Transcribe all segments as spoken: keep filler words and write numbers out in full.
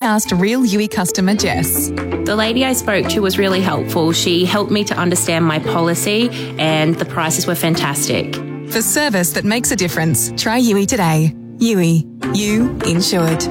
asked real Yui customer Jess. The lady I spoke to was really helpful. She helped me to understand my policy and the prices were fantastic. For service that makes a difference, try Yui today. Yui. You insured.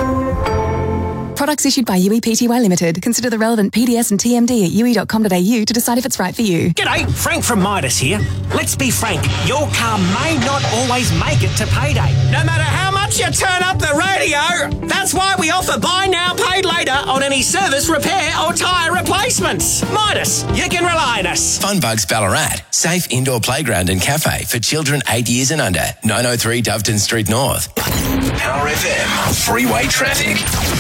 Products issued by Yui Pty Limited. Consider the relevant P D S and T M D at yui dot com dot a u to decide if it's right for you. G'day, Frank from Midas here. Let's be frank, your car may not always make it to payday. No matter how much you turn up the radio, that's why we offer buy now, paid later on any service, repair or tyre replacements. Midas, you can rely on us. Funbugs Ballarat, safe indoor playground and cafe for children eight years and under. nine oh three Doveton Street North. Power F M, freeway traffic.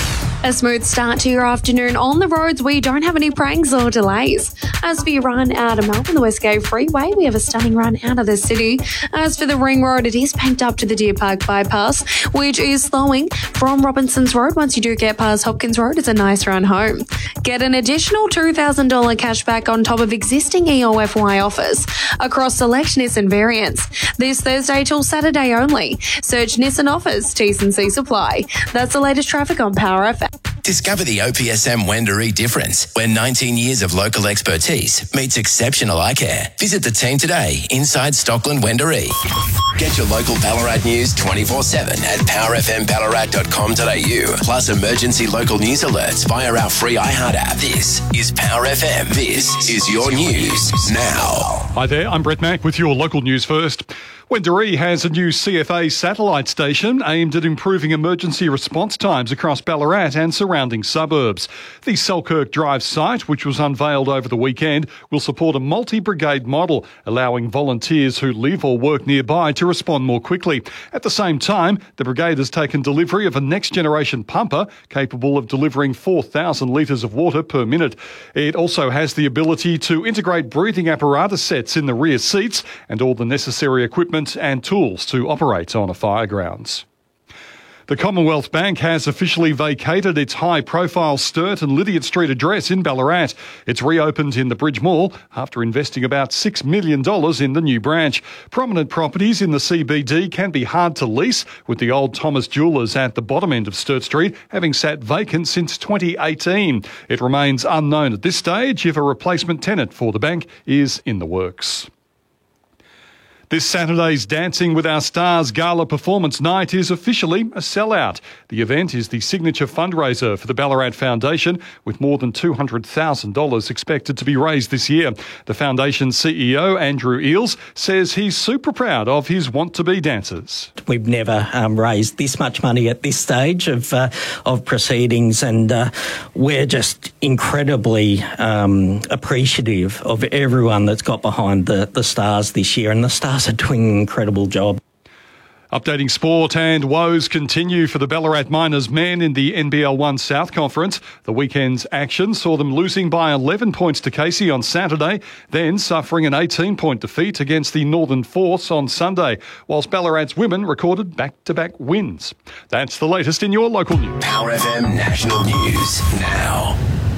A smooth start to your afternoon on the roads. We don't have any pranks or delays. As for your run out of Melbourne, the Westgate Freeway, we have a stunning run out of the city. As for the Ring Road, it is packed up to the Deer Park bypass, which is slowing from Robinson's Road. Once you do get past Hopkins Road, it's a nice run home. Get an additional two thousand dollars cash back on top of existing E O F Y offers across select Nissan variants. This Thursday till Saturday only. Search Nissan offers, T's and C supply. That's the latest traffic on Power F M. Discover the O P S M Wendouree difference, where nineteen years of local expertise meets exceptional eye care. Visit the team today inside Stockland Wendouree. Get your local Ballarat news twenty-four seven at power f m ballarat dot com dot a u. Plus emergency local news alerts via our free iHeart app. This is Power F M. This is your news now. Hi there, I'm Brett Mack with your local news first. Wendouree has a new C F A satellite station aimed at improving emergency response times across Ballarat and surrounding suburbs. The Selkirk Drive site, which was unveiled over the weekend, will support a multi-brigade model, allowing volunteers who live or work nearby to respond more quickly. At the same time, the brigade has taken delivery of a next-generation pumper capable of delivering four thousand litres of water per minute. It also has the ability to integrate breathing apparatus sets in the rear seats and all the necessary equipment and tools to operate on a fire grounds. The Commonwealth Bank has officially vacated its high-profile Sturt and Lydiate Street address in Ballarat. It's reopened in the Bridge Mall after investing about six million dollars in the new branch. Prominent properties in the C B D can be hard to lease, with the old Thomas Jewellers at the bottom end of Sturt Street having sat vacant since twenty eighteen. It remains unknown at this stage if a replacement tenant for the bank is in the works. This Saturday's Dancing with Our Stars Gala Performance Night is officially a sellout. The event is the signature fundraiser for the Ballarat Foundation, with more than two hundred thousand dollars expected to be raised this year. The Foundation's C E O, Andrew Eales, says he's super proud of his want-to-be dancers. We've never um, raised this much money at this stage of uh, of proceedings, and uh, we're just incredibly um, appreciative of everyone that's got behind the, the stars this year, and the stars are doing an incredible job. Updating sport, and woes continue for the Ballarat Miners men in the N B L one South Conference. The weekend's action saw them losing by eleven points to Casey on Saturday, then suffering an eighteen-point defeat against the Northern Force on Sunday, whilst Ballarat's women recorded back-to-back wins. That's the latest in your local news. Power F M National News now.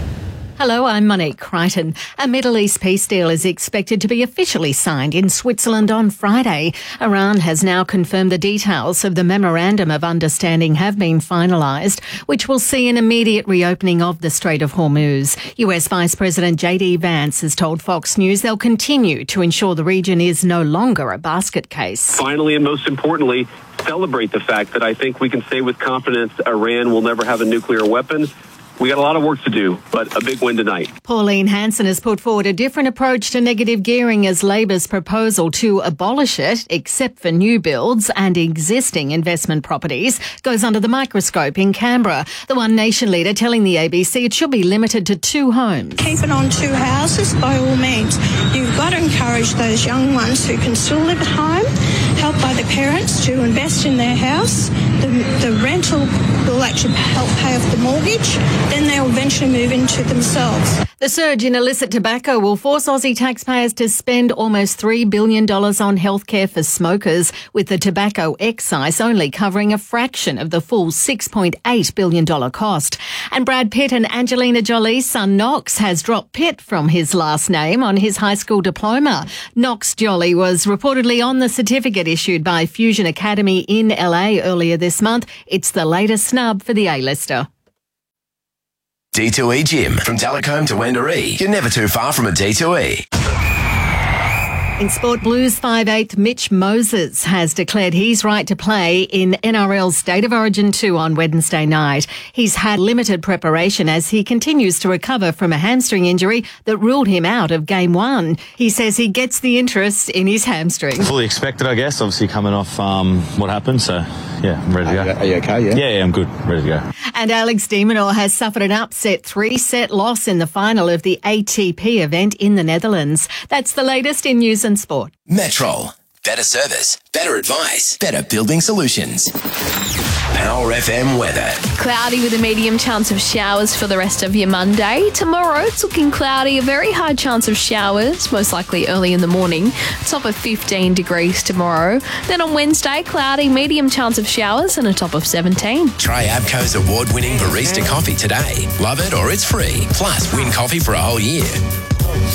Hello, I'm Monique Crichton. A Middle East peace deal is expected to be officially signed in Switzerland on Friday. Iran has now confirmed the details of the Memorandum of Understanding have been finalised, which will see an immediate reopening of the Strait of Hormuz. U S Vice President J D Vance has told Fox News they'll continue to ensure the region is no longer a basket case. Finally, and most importantly, celebrate the fact that I think we can say with confidence Iran will never have a nuclear weapon. We got a lot of work to do, but a big win tonight. Pauline Hanson has put forward a different approach to negative gearing as Labor's proposal to abolish it, except for new builds and existing investment properties, goes under the microscope in Canberra. The One Nation leader telling the A B C it should be limited to two homes. Keep it on two houses by all means. You've got to encourage those young ones who can still live at home, helped by the parents to invest in their house. The, the rental will actually help pay off the mortgage. Then they'll eventually move into themselves. The surge in illicit tobacco will force Aussie taxpayers to spend almost three billion dollars on healthcare for smokers, with the tobacco excise only covering a fraction of the full six point eight billion dollars cost. And Brad Pitt and Angelina Jolie's son Knox has dropped Pitt from his last name on his high school diploma. Knox Jolie was reportedly on the certificate issued by Fusion Academy in L A earlier this month. It's the latest snub for the A-lister. D two E Gym. From Talcombe to Wendouree, you're never too far from a D two E. In sport, Blues five eighth Mitch Moses has declared he's right to play in N R L's State of Origin two on Wednesday night. He's had limited preparation as he continues to recover from a hamstring injury that ruled him out of game one. He says he gets the interest in his hamstring. Fully expected, I guess, obviously coming off um, what happened. So, yeah, I'm ready to go. Are you okay, yeah? Yeah, yeah, I'm good. Ready to go. And Alex de Minaur has suffered an upset three-set loss in the final of the A T P event in the Netherlands. That's the latest in news and sport. Metrol. Better service, better advice, better building solutions. Power F M weather. Cloudy with a medium chance of showers for the rest of your Monday. Tomorrow it's looking cloudy, a very high chance of showers, most likely early in the morning. Top of fifteen degrees tomorrow. Then on Wednesday, cloudy, medium chance of showers and a top of seventeen. Try Abco's award-winning barista coffee today. Love it or it's free. Plus, win coffee for a whole year.